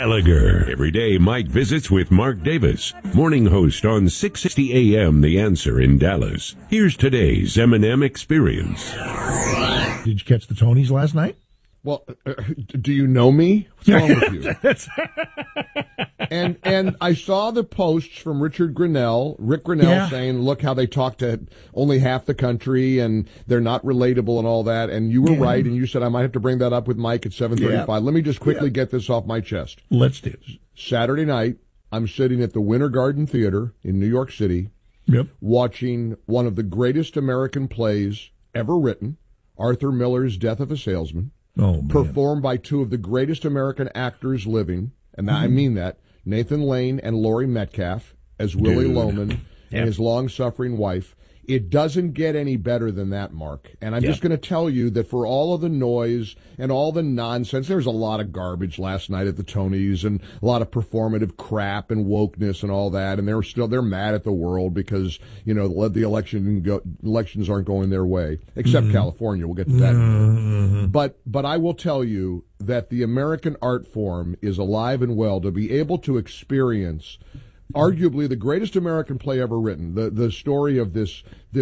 Gallagher. Every day, Mike visits with Mark Davis, morning host on 660 AM The Answer in Dallas. Here's today's M&M Experience. Did you catch the Tonys last night? Well, do you know me? What's wrong with you? And I saw the posts from Rick Grinnell saying, look how they talk to only half the country and they're not relatable and all that. And you were right, and you said I might have to bring that up with Mike at 7:35. Let me just quickly get this off my chest. Let's do it. Saturday night, I'm sitting at the Winter Garden Theater in New York City, watching one of the greatest American plays ever written, Arthur Miller's Death of a Salesman. Performed by two of the greatest American actors living, and I mean that, Nathan Lane and Laurie Metcalf as Willie Loman and his long-suffering wife. It doesn't get any better than that, Mark. And I'm just going to tell you that for all of the noise and all the nonsense, there was a lot of garbage last night at the Tonys and a lot of performative crap and wokeness and all that. And they're mad at the world because, you know, the elections aren't going their way, except California. We'll get to that. But I will tell you that the American art form is alive and well to be able to experience arguably the greatest American play ever written. The story of this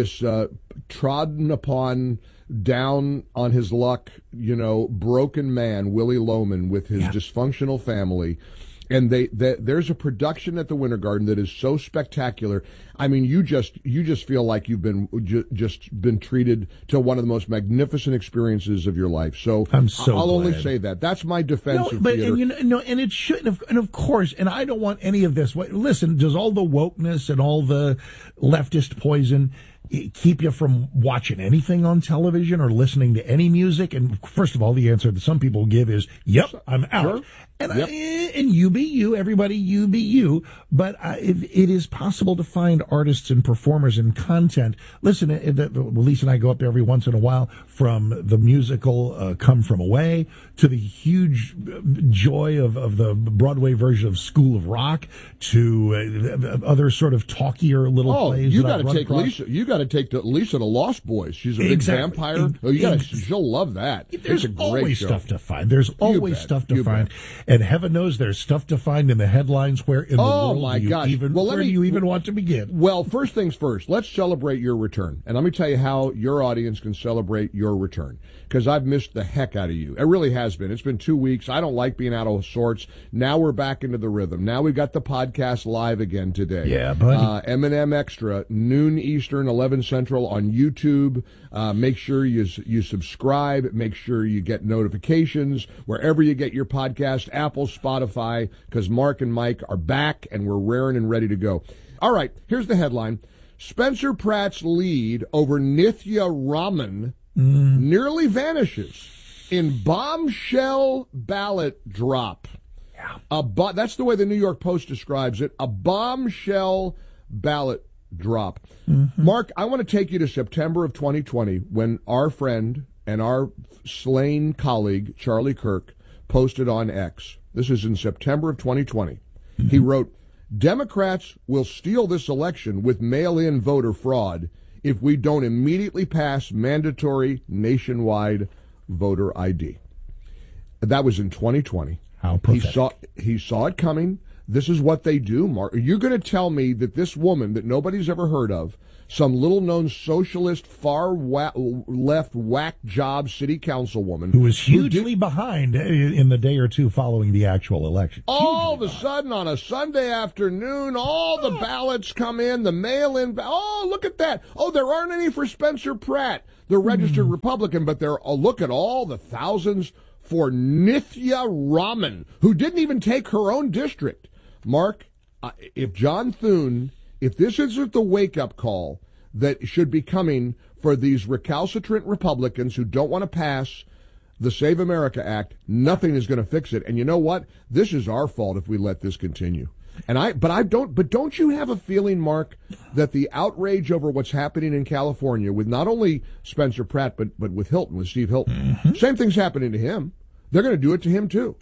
trodden upon, down on his luck, broken man, Willie Loman, with his dysfunctional family. And there's a production at the Winter Garden that is so spectacular. I mean, you just feel like you've been been treated to one of the most magnificent experiences of your life. So I'll only say that. That's my defense of theater. And it shouldn't. And of course, and I don't want any of this. Listen, does all the wokeness and all the leftist poison keep you from watching anything on television or listening to any music? And first of all, the answer that some people give is, "Yep, I'm out." Sure. And you be you, everybody, you be you. But it is possible to find artists and performers and content. Listen, Lisa and I go up there every once in a while, from the musical Come From Away to the huge joy of the Broadway version of School of Rock to other sort of talkier little plays. You got to take Lisa. You got to take Lisa to Lost Boys. She's a big vampire. She'll love that. There's a great always show. Stuff to find. There's always stuff to find. And heaven knows there's stuff to find in the headlines. Where in the world do you even want to begin? Well, first things first, let's celebrate your return. And let me tell you how your audience can celebrate your return, because I've missed the heck out of you. It really has been. It's been 2 weeks. I don't like being out of sorts. Now we're back into the rhythm. Now we got the podcast live again today. Yeah, buddy. M&M Extra, noon Eastern, 11 Central on YouTube. Make sure you subscribe. Make sure you get notifications wherever you get your podcast, Apple, Spotify, because Mark and Mike are back and we're raring and ready to go. All right, here's the headline. Spencer Pratt's lead over Nithya Raman nearly vanishes in bombshell ballot drop. That's the way the New York Post describes it, a bombshell ballot drop. Mark, I want to take you to September of 2020 when our friend and our slain colleague, Charlie Kirk, posted on X. This is in September of 2020. He wrote, "Democrats will steal this election with mail-in voter fraud if we don't immediately pass mandatory nationwide voter ID." That was in 2020. How pathetic. He saw it coming. This is what they do, Mark. Are you going to tell me that this woman that nobody's ever heard of, some little-known socialist, far-left whack job city councilwoman, who was hugely behind in the day or two following the actual election, all of a sudden on a Sunday afternoon, all the ballots come in, the mail-in. Oh, look at that. Oh, there aren't any for Spencer Pratt, the registered Republican, but look at all the thousands for Nithya Raman, who didn't even take her own district. Mark, if John Thune, if this isn't the wake-up call that should be coming for these recalcitrant Republicans who don't want to pass the Save America Act, nothing is going to fix it. And you know what? This is our fault if we let this continue. But don't you have a feeling, Mark, that the outrage over what's happening in California with not only Spencer Pratt, but with Hilton, with Steve Hilton, same thing's happening to him. They're going to do it to him too.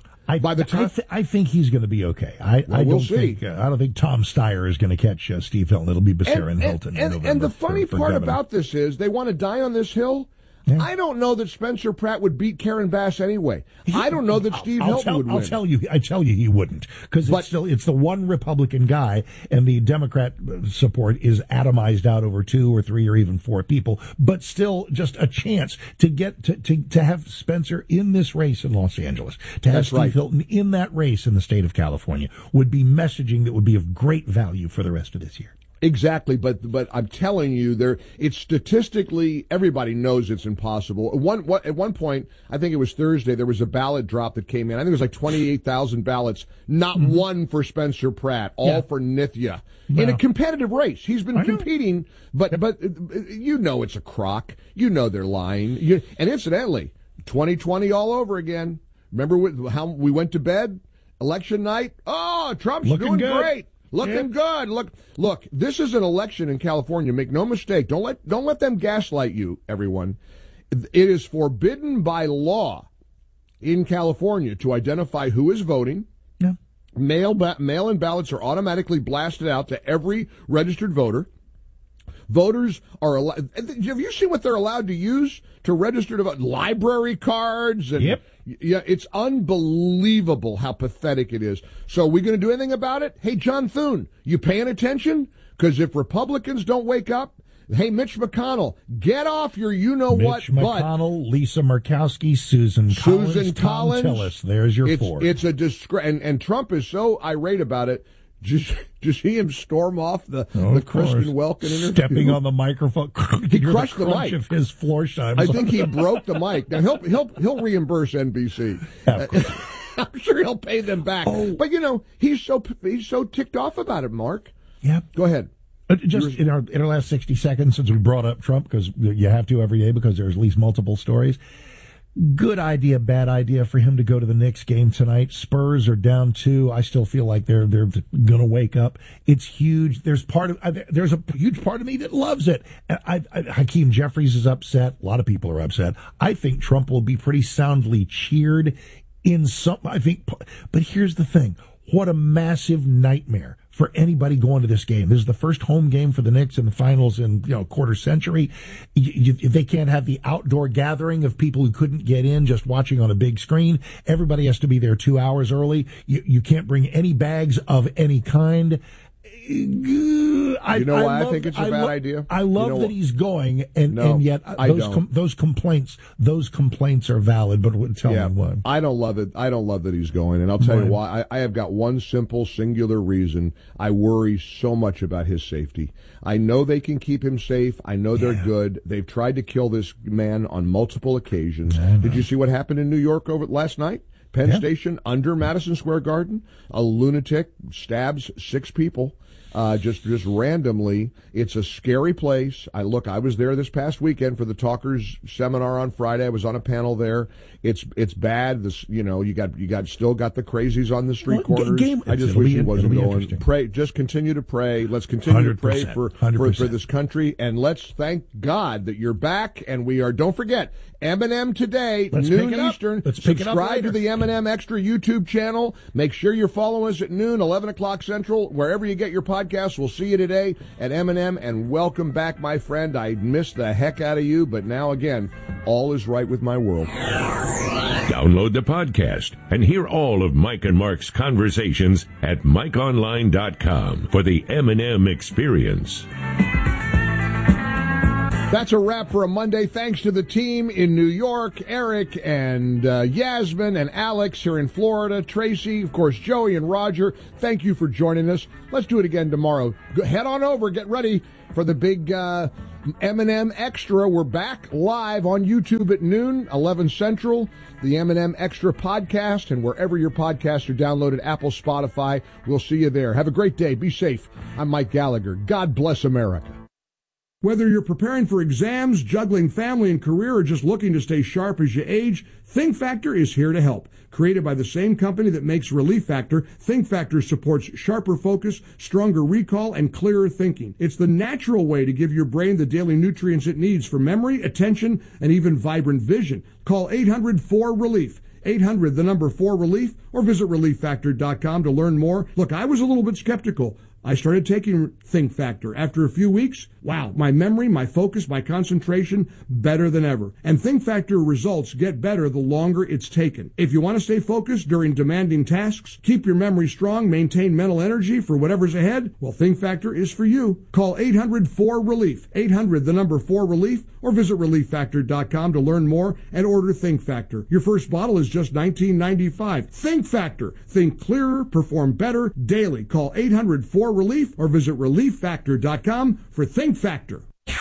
I think he's going to be okay. I don't think Tom Steyer is going to catch Steve Hilton. It'll be Becerra and Hilton in November. And the funny part about this is they want to die on this hill. Yeah. I don't know that Spencer Pratt would beat Karen Bass anyway. I don't know that Steve Hilton would win. I tell you he wouldn't, because it's the one Republican guy, and the Democrat support is atomized out over 2 or 3 or even 4 people, but still just a chance to get to have Spencer in this race in Los Angeles, to have Steve Hilton in that race in the state of California would be messaging that would be of great value for the rest of this year. Exactly, but I'm telling you, it's statistically, everybody knows it's impossible. At one point, I think it was Thursday, there was a ballot drop that came in. I think it was like 28,000 ballots, not one for Spencer Pratt, all for Nithya. In a competitive race. He's been competing, but you know it's a crock. You know they're lying. And incidentally, 2020 all over again. Remember how we went to bed? Election night? Oh, Trump's doing great. Looking good. Look, this is an election in California. Make no mistake. Don't let them gaslight you, everyone. It is forbidden by law in California to identify who is voting. Yeah. Mail-in ballots are automatically blasted out to every registered voter. Voters are allowed. Have you seen what they're allowed to use to register to vote? Library cards and yeah, it's unbelievable how pathetic it is. So, are we going to do anything about it? Hey, John Thune, you paying attention? Because if Republicans don't wake up, hey, Mitch McConnell, get off your Mitch McConnell, Lisa Murkowski, Susan Collins, Tom Tillis. There's your 4. It's a disgrace, and Trump is so irate about it. Just see him storm off the Kristen Welken interview. Stepping on the microphone. He crushed the mic. Of his floor shimes. I think he broke the mic. Now he'll reimburse NBC. I'm sure he'll pay them back. But he's so ticked off about it, Mark. Yeah. Go ahead. Just in our last 60 seconds, since we brought up Trump, because you have to every day because there's at least multiple stories. Good idea, bad idea for him to go to the Knicks game tonight. Spurs are down 2. I still feel like they're going to wake up. It's huge. There's a huge part of me that loves it. Hakeem Jeffries is upset. A lot of people are upset. I think Trump will be pretty soundly cheered but here's the thing. What a massive nightmare for anybody going to this game. This is the first home game for the Knicks in the finals in quarter century. They can't have the outdoor gathering of people who couldn't get in just watching on a big screen. Everybody has to be there 2 hours early. You can't bring any bags of any kind. I think it's a bad idea? I love that he's going, and yet those complaints are valid. But tell me why. I don't love it. I don't love that he's going, and I'll tell you why. I have got one simple, singular reason. I worry so much about his safety. I know they can keep him safe. I know they're good. They've tried to kill this man on multiple occasions. Did you see what happened in New York last night? Penn Station under Madison Square Garden. A lunatic stabs 6 people. Just randomly. It's a scary place. I was there this past weekend for the Talkers seminar on Friday. I was on a panel there. It's bad. You still got the crazies on the street corners. I just wish he wasn't going. Pray. Just continue to pray. Let's continue to pray for this country, and let's thank God that you're back. And we are. Don't forget, M&M today, noon Eastern. Subscribe to the M&M Extra YouTube channel. Make sure you're following us at noon, 11 o'clock Central, wherever you get your podcast. We'll see you today at M&M, and welcome back, my friend. I missed the heck out of you, but now again, all is right with my world. Download the podcast and hear all of Mike and Mark's conversations at MikeOnline.com for the M&M experience. That's a wrap for a Monday. Thanks to the team in New York, Eric and Yasmin and Alex here in Florida, Tracy, of course, Joey and Roger. Thank you for joining us. Let's do it again tomorrow. Head on over. Get ready for the big M&M Extra. We're back live on YouTube at noon, 11 Central. The M&M Extra podcast, and wherever your podcasts are downloaded, Apple, Spotify. We'll see you there. Have a great day. Be safe. I'm Mike Gallagher. God bless America. Whether you're preparing for exams, juggling family and career, or just looking to stay sharp as you age, Think Factor is here to help. Created by the same company that makes Relief Factor, Think Factor supports sharper focus, stronger recall, and clearer thinking. It's the natural way to give your brain the daily nutrients it needs for memory, attention, and even vibrant vision. Call 800-4RELIEF. 800, the number 4 relief, or visit relieffactor.com to learn more. Look, I was a little bit skeptical I started taking Think Factor. After a few weeks, wow, my memory, my focus, my concentration, better than ever. And Think Factor results get better the longer it's taken. If you want to stay focused during demanding tasks, keep your memory strong, maintain mental energy for whatever's ahead, well, Think Factor is for you. Call 800-4RELIEF, 800-4RELIEF, or visit ReliefFactor.com to learn more and order Think Factor. Your first bottle is just $19.95. Think Factor. Think clearer, perform better daily. Call 800-4RELIEF or visit ReliefFactor.com for Think Factor.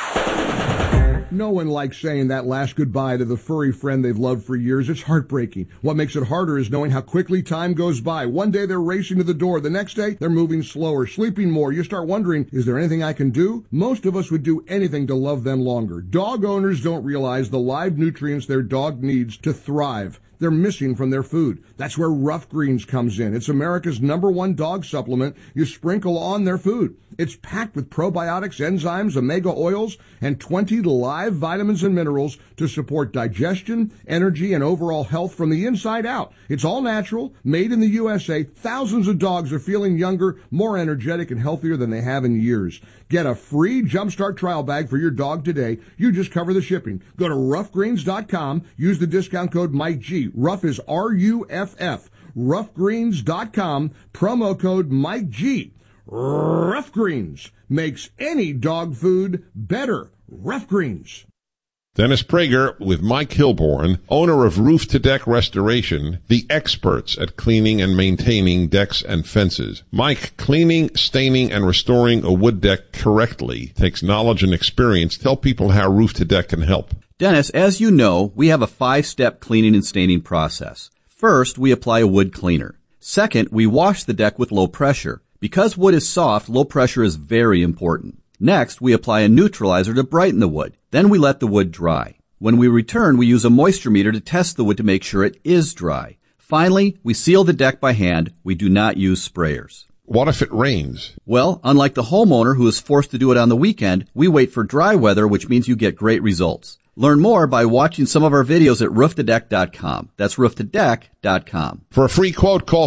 No one likes saying that last goodbye to the furry friend they've loved for years. It's heartbreaking. What makes it harder is knowing how quickly time goes by. One day they're racing to the door. The next day they're moving slower, sleeping more. You start wondering, is there anything I can do? Most of us would do anything to love them longer. Dog owners don't realize the live nutrients their dog needs to thrive. They're missing from their food. That's where Rough Greens comes in. It's America's #1 dog supplement you sprinkle on their food. It's packed with probiotics, enzymes, omega oils, and 20 live vitamins and minerals to support digestion, energy, and overall health from the inside out. It's all natural, made in the USA. Thousands of dogs are feeling younger, more energetic, and healthier than they have in years. Get a free Jumpstart trial bag for your dog today. You just cover the shipping. Go to roughgreens.com. Use the discount code MikeG. Rough is RUFF. Roughgreens.com. Promo code MikeG. Rough Greens makes any dog food better. Rough Greens. Dennis Prager with Mike Hilborn, owner of Roof to Deck Restoration, the experts at cleaning and maintaining decks and fences. Mike, cleaning, staining, and restoring a wood deck correctly takes knowledge and experience to tell people how Roof to Deck can help. Dennis, as you know, we have a 5-step cleaning and staining process. First, we apply a wood cleaner. Second, we wash the deck with low pressure. Because wood is soft, low pressure is very important. Next, we apply a neutralizer to brighten the wood. Then we let the wood dry. When we return, we use a moisture meter to test the wood to make sure it is dry. Finally, we seal the deck by hand. We do not use sprayers. What if it rains? Well, unlike the homeowner who is forced to do it on the weekend, we wait for dry weather, which means you get great results. Learn more by watching some of our videos at rooftodeck.com. That's rooftodeck.com. For a free quote, call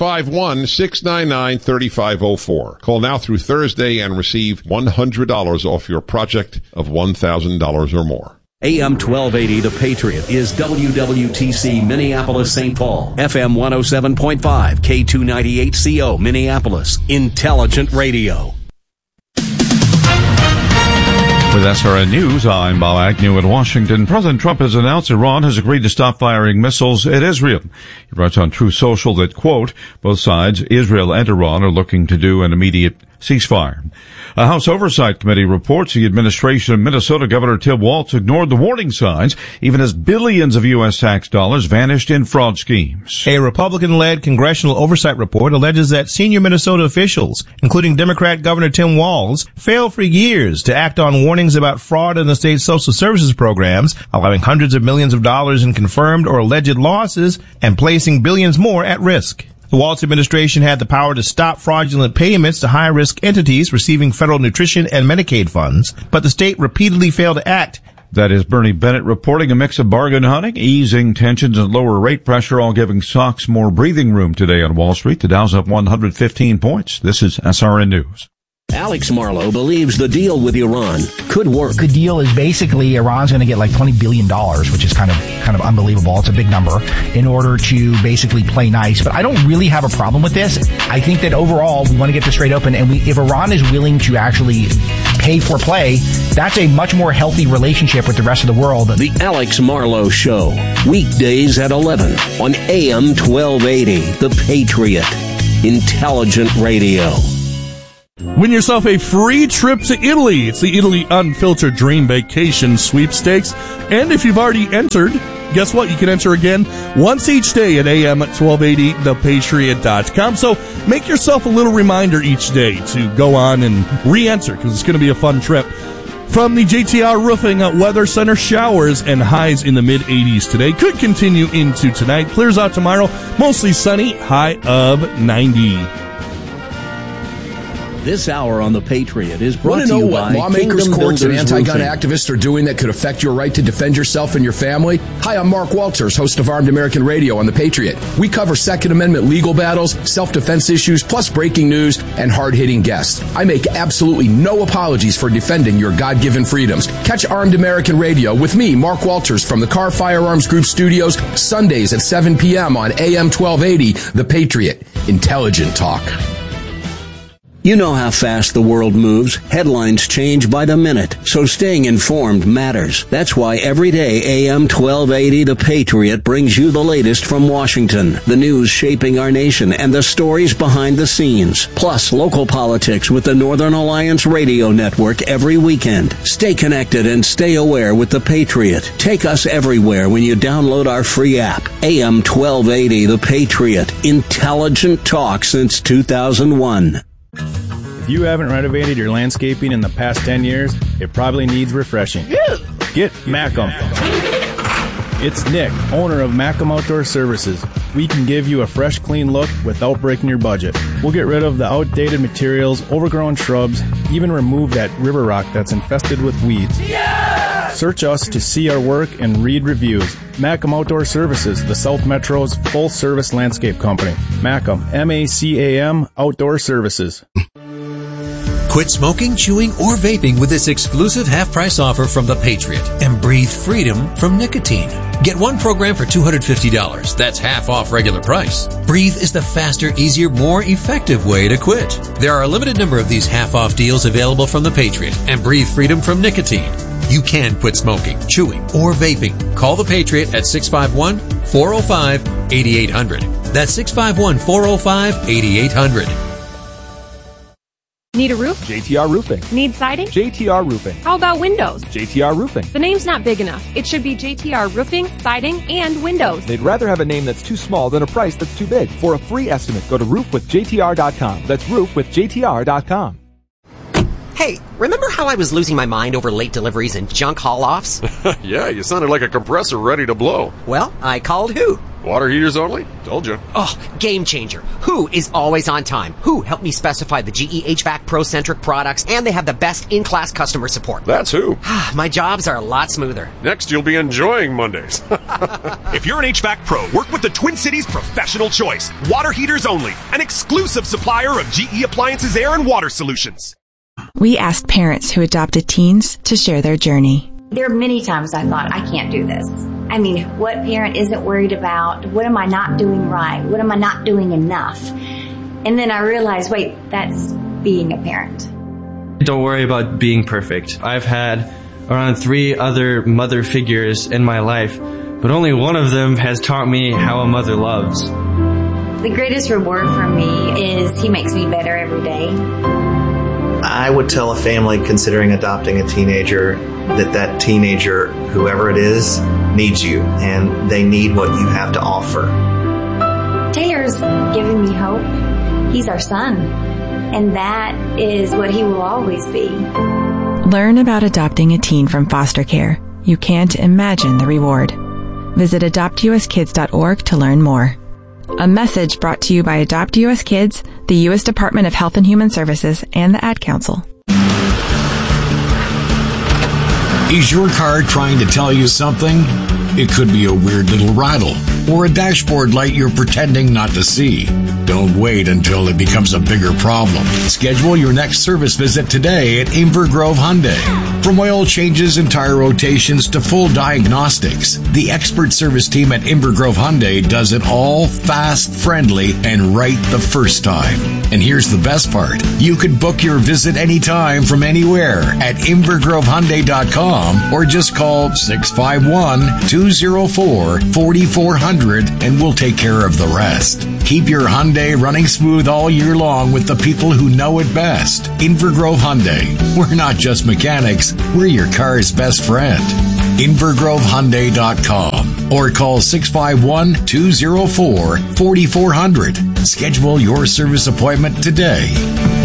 651-699-3504. Call now through Thursday and receive $100 off your project of $1,000 or more. AM 1280, The Patriot, is WWTC Minneapolis, St. Paul. FM 107.5, K298CO, Minneapolis. Intelligent Radio. With SRN News, I'm Bob Agnew in Washington. President Trump has announced Iran has agreed to stop firing missiles at Israel. He writes on Truth Social that, quote, both sides, Israel and Iran, are looking to do an immediate ceasefire. A House Oversight Committee reports the administration of Minnesota Governor Tim Walz ignored the warning signs, even as billions of U.S. tax dollars vanished in fraud schemes. A Republican-led congressional oversight report alleges that senior Minnesota officials, including Democrat Governor Tim Walz, failed for years to act on warnings about fraud in the state's social services programs, allowing hundreds of millions of dollars in confirmed or alleged losses and placing billions more at risk. The Walz administration had the power to stop fraudulent payments to high-risk entities receiving federal nutrition and Medicaid funds, but the state repeatedly failed to act. That is Bernie Bennett reporting a mix of bargain hunting, easing tensions, and lower rate pressure, all giving stocks more breathing room today on Wall Street. The Dow's up 115 points. This is SRN News. Alex Marlow believes the deal with Iran could work. The deal is basically Iran's going to get like $20 billion, which is kind of unbelievable. It's a big number in order to basically play nice. But I don't really have a problem with this. I think that overall we want to get this straight open. And if Iran is willing to actually pay for play, that's a much more healthy relationship with the rest of the world. The Alex Marlow Show, weekdays at 11 on AM 1280, The Patriot, Intelligent Radio. Win yourself a free trip to Italy. It's the Italy Unfiltered Dream Vacation Sweepstakes. And if you've already entered, guess what? You can enter again once each day at am1280thepatriot.com. So make yourself a little reminder each day to go on and re-enter, because it's going to be a fun trip. From the JTR Roofing Weather Center, showers and highs in the mid-80s today. Could continue into tonight. Clears out tomorrow. Mostly sunny, high of 90. This hour on The Patriot is brought Want to to know you what by lawmakers, Kingdom courts, and Builders anti-gun Roofing. activists are doing that could affect your right to defend yourself and your family? Hi, I'm Mark Walters, host of Armed American Radio on The Patriot. We cover Second Amendment legal battles, self-defense issues, plus breaking news and hard-hitting guests. I make absolutely no apologies for defending your God-given freedoms. Catch Armed American Radio with me, Mark Walters, from the Car Firearms Group studios, Sundays at 7 p.m. on AM 1280, The Patriot. Intelligent talk. You know how fast the world moves. Headlines change by the minute, so staying informed matters. That's why every day AM 1280 The Patriot brings you the latest from Washington, the news shaping our nation, and the stories behind the scenes. Plus, local politics with the Northern Alliance Radio Network every weekend. Stay connected and stay aware with The Patriot. Take us everywhere when you download our free app. AM 1280 The Patriot. Intelligent talk since 2001. If you haven't renovated your landscaping in the past 10 years, it probably needs refreshing. Get Macam. It's Nick, owner of Macam Outdoor Services. We can give you a fresh, clean look without breaking your budget. We'll get rid of the outdated materials, overgrown shrubs, even remove that river rock that's infested with weeds. Yeah! Search us to see our work and read reviews. Macam Outdoor Services, the South Metro's full-service landscape company. Macam, M-A-C-A-M, Outdoor Services. Quit smoking, chewing, or vaping with this exclusive half-price offer from The Patriot and breathe freedom from nicotine. Get one program for $250. That's half off regular price. Breathe is the faster, easier, more effective way to quit. There are a limited number of these half-off deals available from The Patriot and breathe freedom from nicotine. You can quit smoking, chewing, or vaping. Call The Patriot at 651-405-8800. That's 651-405-8800. Need a roof? JTR Roofing. Need siding? JTR Roofing. How about windows? JTR Roofing. The name's not big enough. It should be JTR Roofing, Siding, and Windows. They'd rather have a name that's too small than a price that's too big. For a free estimate, go to roofwithjtr.com. That's roofwithjtr.com. Hey, remember how I was losing my mind over late deliveries and junk haul-offs? Yeah, you sounded like a compressor ready to blow. Well, I called Who. Water heaters only? Told you. Oh, game changer. Who is always on time. Who helped me specify the GE HVAC Pro-centric products, and they have the best in-class customer support. That's Who. My jobs are a lot smoother. Next, you'll be enjoying Mondays. If you're an HVAC pro, work with the Twin Cities Professional Choice. Water heaters only. An exclusive supplier of GE Appliances Air and Water Solutions. We asked parents who adopted teens to share their journey. There are many times I thought, I can't do this. I mean, what parent isn't worried about? What am I not doing right? What am I not doing enough? And then I realized, wait, that's being a parent. Don't worry about being perfect. I've had around 3 other mother figures in my life, but only one of them has taught me how a mother loves. The greatest reward for me is he makes me better every day. I would tell a family considering adopting a teenager that teenager, whoever it is, needs you, and they need what you have to offer. Taylor's giving me hope. He's our son, and that is what he will always be. Learn about adopting a teen from foster care. You can't imagine the reward. Visit adoptuskids.org to learn more. A message brought to you by Adopt U.S. Kids, the U.S. Department of Health and Human Services, and the Ad Council. Is your car trying to tell you something? It could be a weird little rattle or a dashboard light you're pretending not to see. Don't wait until it becomes a bigger problem. Schedule your next service visit today at Inver Grove Hyundai. From oil changes and tire rotations to full diagnostics, the expert service team at Inver Grove Hyundai does it all fast, friendly, and right the first time. And here's the best part. You can book your visit anytime from anywhere at InverGroveHyundai.com or just call 651-204-4400 and we'll take care of the rest. Keep your Hyundai running smooth all year long with the people who know it best. Inver Grove Hyundai. We're not just mechanics, we're your car's best friend. InverGroveHyundai.com or call 651-204-4400. Schedule your service appointment today.